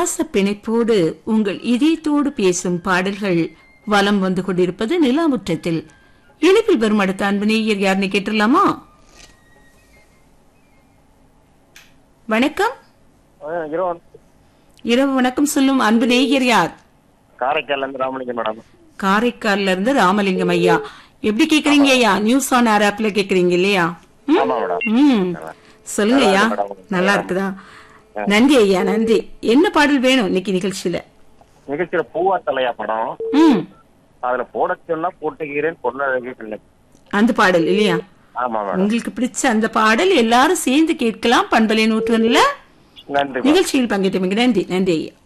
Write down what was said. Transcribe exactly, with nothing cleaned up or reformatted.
பாச பிணைப்போடு உங்கள் இதயத்தோடு பேசும் பாடல்கள் வலம் வந்து கொண்டிருப்பது நிலாமுற்றத்தில். இணைப்பில் வரும் அடுத்த அன்பு நேயர் யாருன்னு கேட்டுடலாமா? வணக்கம். இரவு வணக்கம் சொல்லும் அன்பு நேயர் யார்? காரைக்கால்ல இருந்து ராமலிங்கம் மேடம். காரைக்கால்ல இருந்து ராமலிங்கம் ஐயா. எப்படி கேக்குறீங்க ஐயா? நியூஸ் ஆன் ஏர் ஆப்ல கேக்குறீங்க இல்லையா? ம், சொல்லுங்க ஐயா. நல்லா இருக்குதா? நன்றி ஐயா, நன்றி. என்ன பாடல் வேணும் இன்னைக்கு நிகழ்ச்சியில? நிகழ்ச்சியில பூவா தலையா படம். ம், அதுல போட சொன்னா போட்டுக்கிறேன் பொண்ணழகு பிள்ளை அந்த பாடல் இல்லையா? ஆமா மேடம். உங்களுக்கு பிடிச்ச அந்த பாடல் எல்லாரும் சேர்ந்து கேட்கலாம். பண்பலை நூற்றுல நன்றி. நிகழ்ச்சியில் பங்கேற்றமைக்கு நன்றி. நன்றி ஐயா.